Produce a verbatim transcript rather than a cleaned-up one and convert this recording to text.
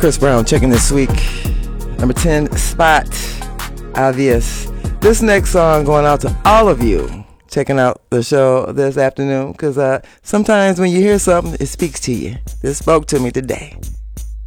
Chris Brown checking this week. Number ten spot, Obvious. This next song going out to all of you checking out the show this afternoon, because uh, sometimes when you hear something, it speaks to you. This spoke to me today.